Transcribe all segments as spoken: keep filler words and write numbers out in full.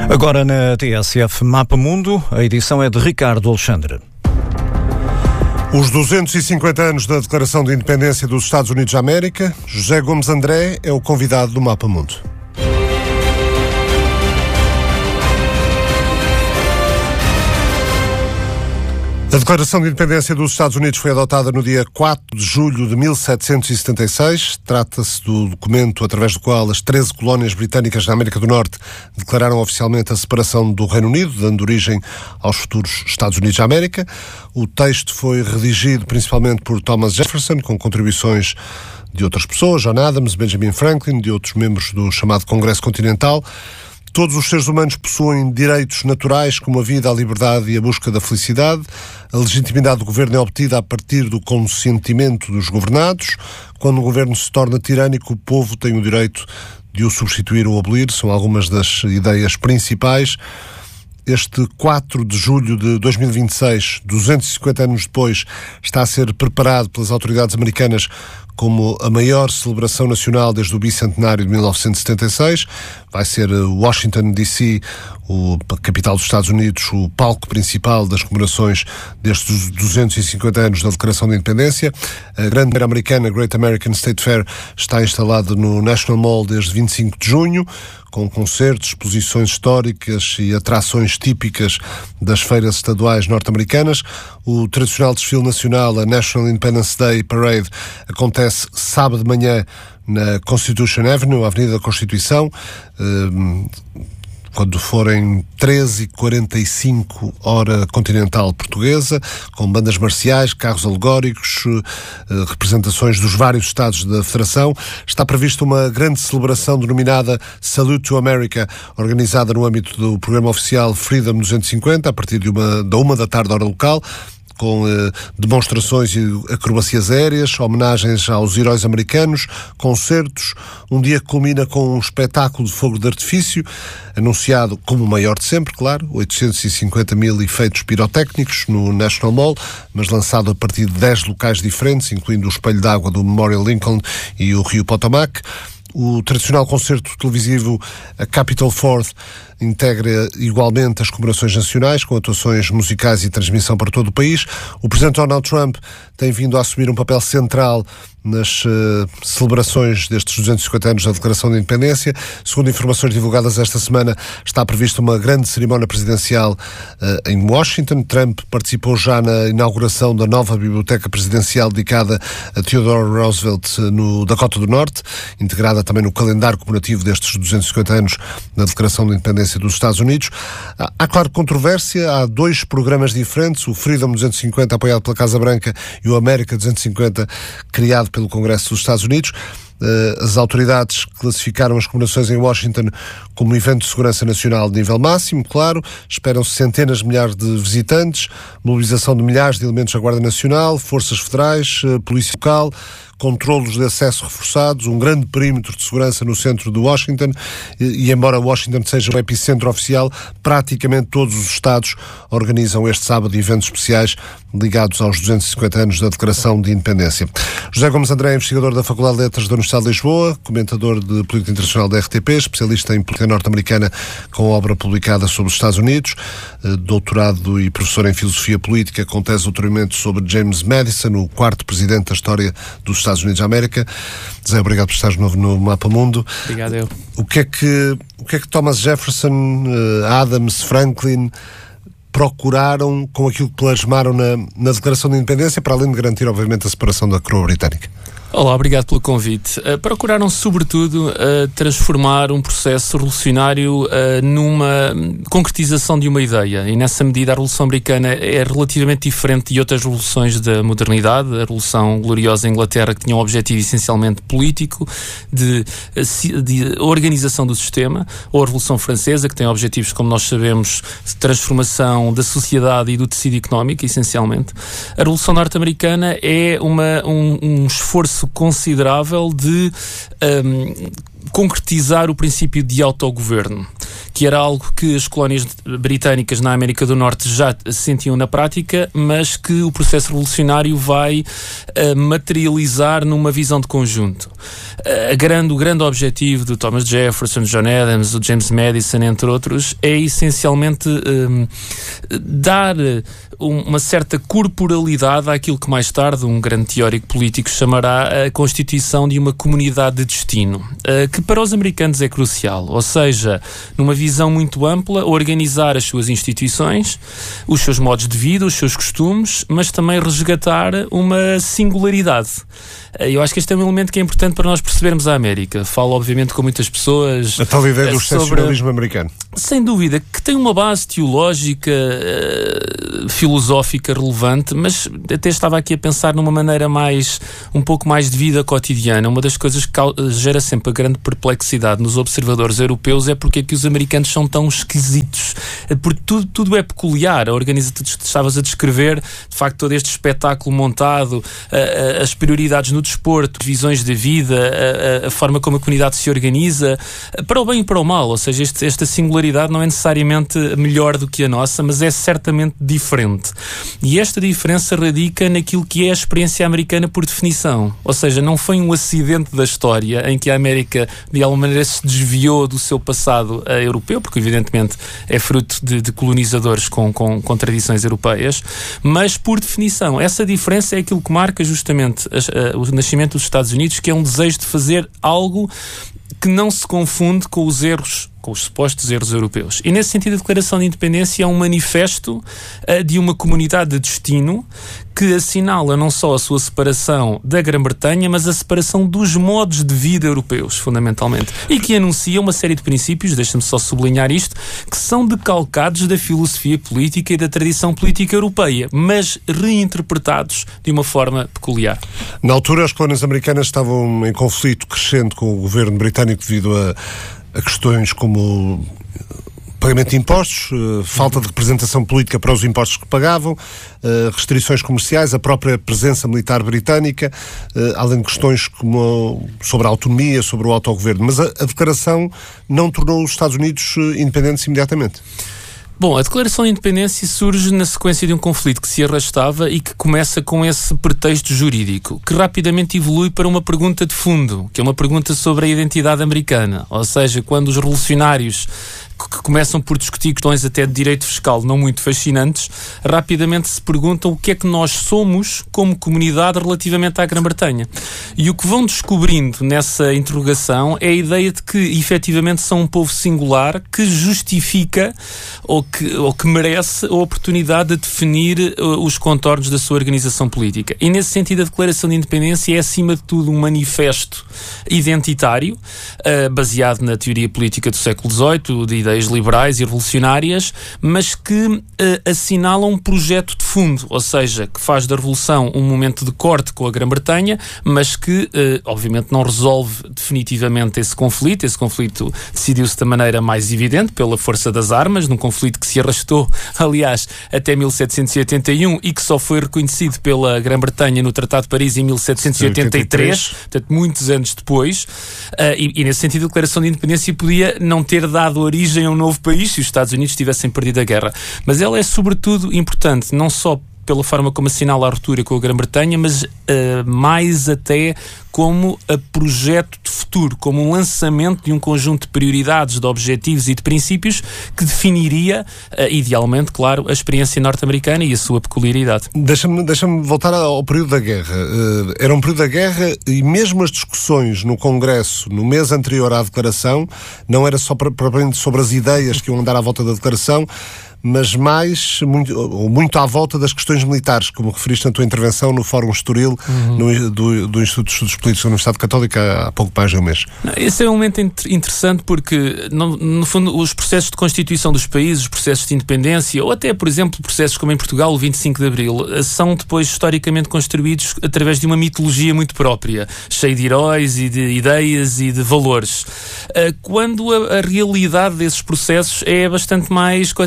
Agora na T S F Mapa Mundo, a edição é de Ricardo Alexandre. Os duzentos e cinquenta anos da Declaração de Independência dos Estados Unidos da América, José Gomes André é o convidado do Mapa Mundo. A Declaração de Independência dos Estados Unidos foi adotada no dia quatro de julho de mil setecentos e setenta e seis. Trata-se do documento através do qual as treze colónias britânicas na América do Norte declararam oficialmente a separação do Reino Unido, dando origem aos futuros Estados Unidos da América. O texto foi redigido principalmente por Thomas Jefferson, com contribuições de outras pessoas, John Adams, Benjamin Franklin, de outros membros do chamado Congresso Continental. Todos os seres humanos possuem direitos naturais como a vida, a liberdade e a busca da felicidade. A legitimidade do governo é obtida a partir do consentimento dos governados. Quando o governo se torna tirânico, o povo tem o direito de o substituir ou abolir. São algumas das ideias principais. Este quatro de julho de dois mil e vinte e seis, duzentos e cinquenta anos depois, está a ser preparado pelas autoridades americanas como a maior celebração nacional desde o bicentenário de mil novecentos e setenta e seis. Vai ser Washington, D C, o, a capital dos Estados Unidos, o palco principal das comemorações destes duzentos e cinquenta anos da Declaração de Independência. A grande feira americana, Great American State Fair, está instalada no National Mall desde vinte e cinco de junho, com concertos, exposições históricas e atrações típicas das feiras estaduais norte-americanas. O tradicional desfile nacional, a National Independence Day Parade, acontece sábado de manhã na Constitution Avenue, a Avenida da Constituição, quando forem treze e quarenta e cinco hora continental portuguesa, com bandas marciais, carros alegóricos, representações dos vários estados da Federação. Está prevista uma grande celebração denominada Salute to America, organizada no âmbito do programa oficial Freedom duzentos e cinquenta, a partir de uma, da uma da tarde, hora local, com eh, demonstrações e acrobacias aéreas, homenagens aos heróis americanos, concertos, um dia que culmina com um espetáculo de fogo de artifício, anunciado como o maior de sempre, claro, oitocentos e cinquenta mil efeitos pirotécnicos no National Mall, mas lançado a partir de dez locais diferentes, incluindo o espelho d'água do Memorial Lincoln e o Rio Potomac. O tradicional concerto televisivo a Capitol Fourth integra igualmente as comemorações nacionais, com atuações musicais e transmissão para todo o país. O presidente Donald Trump tem vindo a assumir um papel central nas uh, celebrações destes duzentos e cinquenta anos da Declaração de Independência. Segundo informações divulgadas esta semana, está prevista uma grande cerimónia presidencial uh, em Washington. Trump participou já na inauguração da nova biblioteca presidencial dedicada a Theodore Roosevelt no Dakota do Norte, integrada também no calendário comemorativo destes duzentos e cinquenta anos da Declaração de Independência dos Estados Unidos. Há, há claro, controvérsia. Há dois programas diferentes, o Freedom duzentos e cinquenta, apoiado pela Casa Branca, e o América duzentos e cinquenta, criado pelo Congresso dos Estados Unidos. As autoridades classificaram as comemorações em Washington como um evento de segurança nacional de nível máximo, claro. Esperam-se centenas de milhares de visitantes, mobilização de milhares de elementos da Guarda Nacional, forças federais, polícia local, controlos de acesso reforçados, um grande perímetro de segurança no centro de Washington e, e embora Washington seja o epicentro oficial, praticamente todos os Estados organizam este sábado eventos especiais ligados aos duzentos e cinquenta anos da Declaração de Independência. José Gomes André é investigador da Faculdade de Letras da Universidade de Lisboa, comentador de política internacional da R T P, especialista em política norte-americana com obra publicada sobre os Estados Unidos, doutorado e professor em filosofia política com tese de doutoramento sobre James Madison, o quarto presidente da história dos Estados Unidos da América. Zé, obrigado por estares de novo no Mapa Mundo. Obrigado eu. O que é que, o que é que Thomas Jefferson, Adams, Franklin procuraram com aquilo que plasmaram na, na Declaração de Independência, para além de garantir, obviamente, a separação da coroa britânica? Olá, obrigado pelo convite. Uh, procuraram, sobretudo, uh, transformar um processo revolucionário uh, numa concretização de uma ideia. E, nessa medida, a Revolução Americana é relativamente diferente de outras revoluções da modernidade. A Revolução Gloriosa em Inglaterra, que tinha um objetivo essencialmente político, de, de organização do sistema, ou a Revolução Francesa, que tem objetivos, como nós sabemos, de transformação da sociedade e do tecido económico, essencialmente. A Revolução Norte-Americana é uma, um, um esforço considerável de um, concretizar o princípio de autogoverno, que era algo que as colónias britânicas na América do Norte já sentiam na prática, mas que o processo revolucionário vai uh, materializar numa visão de conjunto. Uh, a grande, o grande objetivo do Thomas Jefferson, John Adams, do James Madison, entre outros, é essencialmente um, dar um, uma certa corporalidade àquilo que mais tarde um grande teórico político chamará a constituição de uma comunidade de destino, uh, que para os americanos é crucial, ou seja, numa visão muito ampla, organizar as suas instituições, os seus modos de vida, os seus costumes, mas também resgatar uma singularidade. Eu acho que este é um elemento que é importante para nós percebermos a América. Falo, obviamente, com muitas pessoas... A tal ideia do sobre... excepcionalismo americano. Sem dúvida, que tem uma base teológica, uh, filosófica relevante, mas até estava aqui a pensar numa maneira mais, um pouco mais de vida cotidiana. Uma das coisas que gera sempre a grande perplexidade nos observadores europeus é porque é que os americanos são tão esquisitos. Porque tudo, tudo é peculiar. A organização que estavas a descrever, de facto, todo este espetáculo montado, uh, uh, as prioridades no desporto, visões da vida, a, a forma como a comunidade se organiza, para o bem e para o mal. Ou seja, este, esta singularidade não é necessariamente melhor do que a nossa, mas é certamente diferente. E esta diferença radica naquilo que é a experiência americana por definição. Ou seja, não foi um acidente da história em que a América, de alguma maneira, se desviou do seu passado uh, europeu, porque evidentemente é fruto de, de colonizadores com, com, com tradições europeias, mas por definição, essa diferença é aquilo que marca justamente as, uh, o nascimento dos Estados Unidos, que é um desejo de fazer algo que não se confunde com os erros, com os supostos erros europeus. E nesse sentido a Declaração de Independência é um manifesto uh, de uma comunidade de destino que assinala não só a sua separação da Grã-Bretanha, mas a separação dos modos de vida europeus, fundamentalmente. E que anuncia uma série de princípios, deixa-me só sublinhar isto, que são decalcados da filosofia política e da tradição política europeia, mas reinterpretados de uma forma peculiar. Na altura, as colónias americanas estavam em conflito crescente com o governo britânico devido a, a questões como pagamento de impostos, uh, falta de representação política para os impostos que pagavam, uh, restrições comerciais, a própria presença militar britânica, uh, além de questões como sobre a autonomia, sobre o autogoverno. Mas a, a declaração não tornou os Estados Unidos uh, independentes imediatamente. Bom, a Declaração de Independência surge na sequência de um conflito que se arrastava e que começa com esse pretexto jurídico, que rapidamente evolui para uma pergunta de fundo, que é uma pergunta sobre a identidade americana. Ou seja, quando os revolucionários que começam por discutir questões até de direito fiscal não muito fascinantes, rapidamente se perguntam o que é que nós somos como comunidade relativamente à Grã-Bretanha. E o que vão descobrindo nessa interrogação é a ideia de que efetivamente são um povo singular que justifica ou que, ou que merece a oportunidade de definir uh, os contornos da sua organização política. E nesse sentido a Declaração de Independência é acima de tudo um manifesto identitário, uh, baseado na teoria política do século dezoito, de ideias liberais e revolucionárias, mas que uh, assinala um projeto de fundo, ou seja, que faz da Revolução um momento de corte com a Grã-Bretanha, mas que, uh, obviamente, não resolve definitivamente esse conflito. Esse conflito decidiu-se da maneira mais evidente, pela força das armas, num conflito que se arrastou, aliás, até mil setecentos e oitenta e um e que só foi reconhecido pela Grã-Bretanha no Tratado de Paris em mil setecentos e oitenta e três, portanto, muitos anos depois, uh, e, e nesse sentido a Declaração de Independência podia não ter dado origem a um novo país se os Estados Unidos tivessem perdido a guerra. Mas ela é sobretudo importante, não só pela forma como assinala a ruptura com a Grã-Bretanha, mas uh, mais até como a projeto de futuro, como um lançamento de um conjunto de prioridades, de objetivos e de princípios que definiria, uh, idealmente, claro, a experiência norte-americana e a sua peculiaridade. Deixa-me, deixa-me voltar ao período da guerra. Uh, era um período da guerra e mesmo as discussões no Congresso, no mês anterior à declaração, não era só propriamente sobre as ideias que iam andar à volta da declaração, mas mais, muito, ou muito à volta das questões militares, como referiste na tua intervenção no Fórum Estoril, uhum. no, do, do Instituto de Estudos Políticos da Universidade Católica, há pouco mais de um mês. Esse é um momento interessante porque, no, no fundo, os processos de constituição dos países, os processos de independência, ou até, por exemplo, processos como em Portugal, o vinte e cinco de Abril, são depois historicamente construídos através de uma mitologia muito própria, cheia de heróis e de ideias e de valores. Quando a, a realidade desses processos é bastante mais cotidiana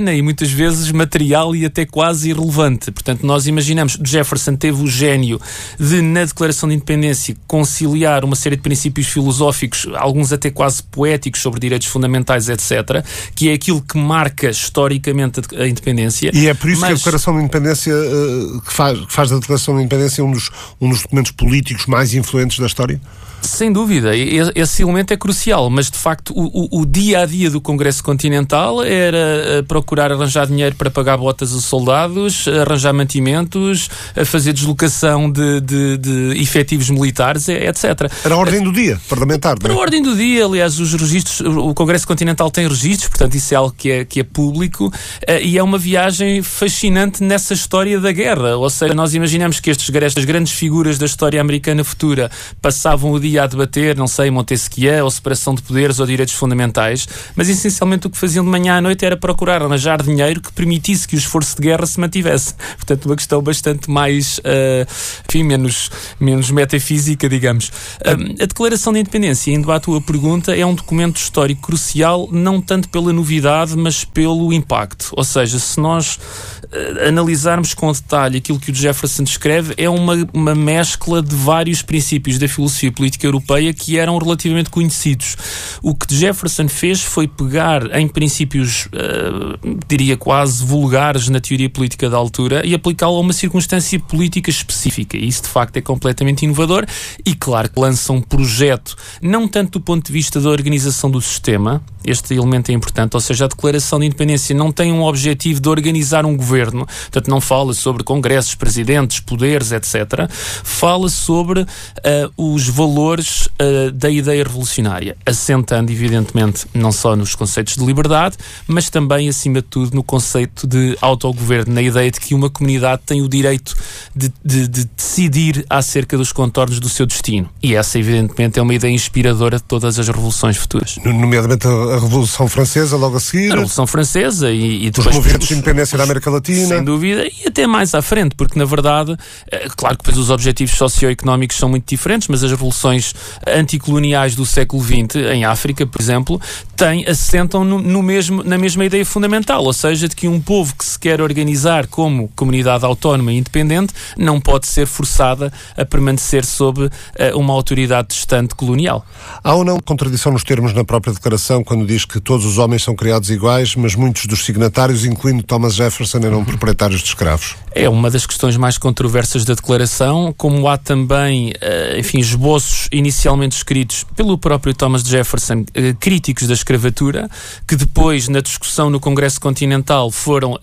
cotidiana e muitas vezes material e até quase irrelevante. Portanto, nós imaginamos, Jefferson teve o gênio de, na Declaração de Independência, conciliar uma série de princípios filosóficos, alguns até quase poéticos, sobre direitos fundamentais, etcétera, que é aquilo que marca historicamente a, a independência. E é por isso Mas... que a Declaração de Independência, uh, que, faz, que faz da Declaração de Independência um dos, um dos documentos políticos mais influentes da história? Sem dúvida, esse elemento é crucial, mas de facto o, o, o dia-a-dia do Congresso Continental era procurar arranjar dinheiro para pagar botas a soldados, arranjar mantimentos, fazer deslocação de, de, de efetivos militares, etcétera. Era a ordem do dia parlamentar, Para não é? a ordem do dia, aliás, os registros, o Congresso Continental tem registros, portanto isso é algo que é, que é público, e é uma viagem fascinante nessa história da guerra, ou seja, nós imaginamos que estes, estas grandes figuras da história americana futura passavam o dia a debater, não sei, Montesquieu, ou separação de poderes ou direitos fundamentais, mas essencialmente o que faziam de manhã à noite era procurar arranjar dinheiro que permitisse que o esforço de guerra se mantivesse. Portanto, uma questão bastante mais, uh, enfim, menos, menos metafísica, digamos. Uh, a Declaração de Independência, indo à tua pergunta, é um documento histórico crucial, não tanto pela novidade, mas pelo impacto. Ou seja, se nós uh, analisarmos com detalhe aquilo que o Jefferson descreve, é uma, uma mescla de vários princípios da filosofia política europeia que eram relativamente conhecidos. O que Jefferson fez foi pegar em princípios, uh, diria quase vulgares na teoria política da altura e aplicá-lo a uma circunstância política específica. E isso de facto é completamente inovador e claro que lança um projeto, não tanto do ponto de vista da organização do sistema, este elemento é importante, ou seja, a Declaração de Independência não tem um objetivo de organizar um governo, portanto não fala sobre congressos, presidentes, poderes, etcétera. Fala sobre uh, os valores uh, da ideia revolucionária, assentando evidentemente não só nos conceitos de liberdade, mas também acima de tudo no conceito de autogoverno, na ideia de que uma comunidade tem o direito de, de, de decidir acerca dos contornos do seu destino. E essa evidentemente é uma ideia inspiradora de todas as revoluções futuras. Nomeadamente a Revolução Francesa, logo a seguir. A Revolução Francesa e, e depois... Os movimentos de independência da América Latina. Sem dúvida, e até mais à frente, porque na verdade, é, claro que depois os objetivos socioeconómicos são muito diferentes, mas as revoluções anticoloniais do século vinte, em África, por exemplo, têm, assentam no, no mesmo, na mesma ideia fundamental, ou seja, de que um povo que se quer organizar como comunidade autónoma e independente não pode ser forçada a permanecer sob uh, uma autoridade distante colonial. Há ou não contradição nos termos na própria declaração quando diz que todos os homens são criados iguais, mas muitos dos signatários, incluindo Thomas Jefferson, eram uhum. proprietários de escravos? É uma das questões mais controversas da declaração, como há também, uh, enfim, esboços inicialmente escritos pelo próprio Thomas Jefferson, uh, críticos da escravatura, que depois, na discussão no Congresso Continental, foram uh,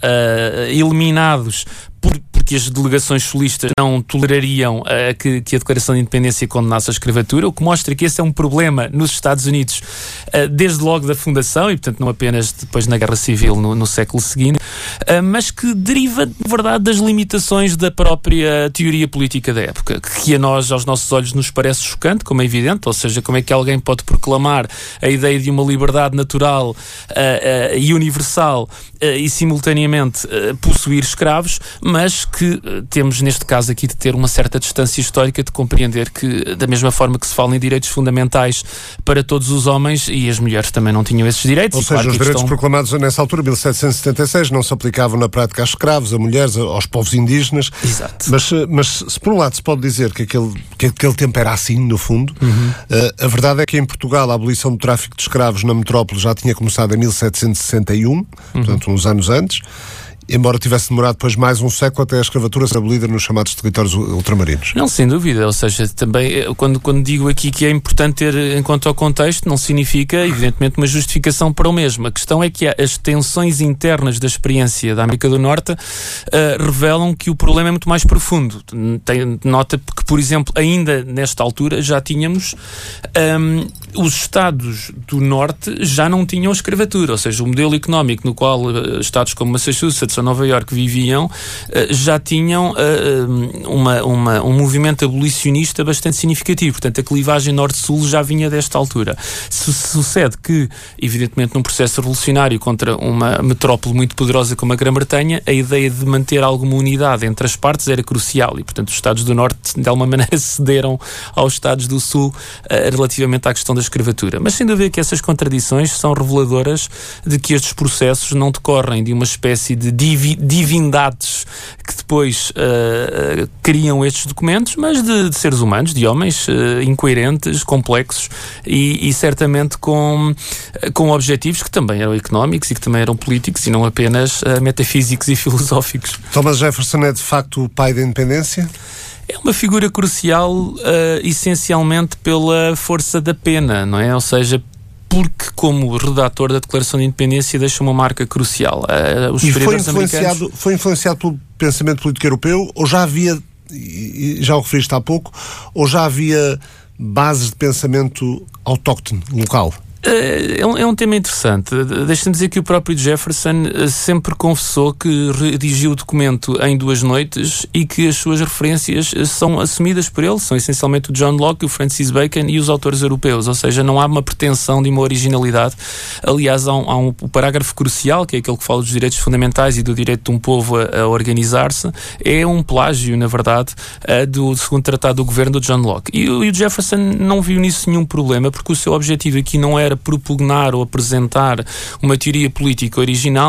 eliminados por, porque as delegações solistas não tolerariam uh, que, que a Declaração de Independência condenasse a escravatura, o que mostra que esse é um problema nos Estados Unidos uh, desde logo da fundação e, portanto, não apenas depois na Guerra Civil no, no século seguinte, uh, mas que deriva, de verdade, das limitações da própria teoria política da época, que a nós, aos nossos olhos, nos parece chocante, como é evidente, ou seja, como é que alguém pode proclamar a ideia de uma liberdade natural uh, uh, e universal uh, e, simultaneamente, uh, possuir escravos, mas que uh, temos, neste caso aqui, de ter uma certa distância histórica, de compreender que, da mesma forma que se fala em direitos fundamentais para todos os homens, e as mulheres também não tinham esses direitos. Ou e, seja, claro, os direitos estão... proclamados nessa altura, mil setecentos e setenta e seis, não se aplicavam na prática a escravos, a mulheres, aos povos indígenas. Exato. Mas, mas se por um lado se pode dizer que aquele, que aquele tempo era assim, no fundo, uhum. uh, a verdade é que em Portugal a abolição do tráfico de escravos na metrópole já tinha começado em mil setecentos e sessenta e um, uhum. portanto uns anos antes, embora tivesse demorado depois mais um século até a escravatura ser abolida nos chamados territórios ultramarinos. Não, sem dúvida, ou seja, também quando, quando digo aqui que é importante ter em conta o contexto, não significa, evidentemente, uma justificação para o mesmo. A questão é que as tensões internas da experiência da América do Norte uh, revelam que o problema é muito mais profundo. Tem, nota que, por exemplo, ainda nesta altura já tínhamos um, os Estados do Norte já não tinham escravatura, ou seja, o modelo económico no qual uh, Estados como Massachusetts ou Nova Iorque viviam, já tinham uma, uma, um movimento abolicionista bastante significativo. Portanto, a clivagem norte-sul já vinha desta altura. Sucede que, evidentemente, num processo revolucionário contra uma metrópole muito poderosa como a Grã-Bretanha, a ideia de manter alguma unidade entre as partes era crucial e, portanto, os Estados do Norte, de alguma maneira, cederam aos Estados do Sul uh, relativamente à questão da escravatura. Mas, sem dúvida que essas contradições são reveladoras de que estes processos não decorrem de uma espécie de divi- divindades que depois uh, uh, criam estes documentos, mas de, de seres humanos, de homens uh, incoerentes, complexos e, e certamente com, uh, com objetivos que também eram económicos e que também eram políticos e não apenas uh, metafísicos e filosóficos. Thomas Jefferson é de facto o pai da independência? É uma figura crucial, uh, essencialmente pela força da pena, não é? Ou seja, porque como redator da Declaração de Independência deixa uma marca crucial. Uh, os e foi influenciado, americanos... foi influenciado pelo pensamento político europeu, ou já havia, e já o referiste há pouco, ou já havia bases de pensamento autóctone, local? É um, é um tema interessante. Deixa-me dizer que o próprio Jefferson sempre confessou que redigiu o documento em duas noites e que as suas referências são assumidas por ele, são essencialmente o John Locke, o Francis Bacon e os autores europeus, ou seja, não há uma pretensão de uma originalidade. Aliás, há um, há um o parágrafo crucial, que é aquele que fala dos direitos fundamentais e do direito de um povo a, a organizar-se, é um plágio, na verdade, a do segundo tratado do governo do John Locke. E, e o Jefferson não viu nisso nenhum problema, porque o seu objetivo aqui não era propugnar ou apresentar uma teoria política original,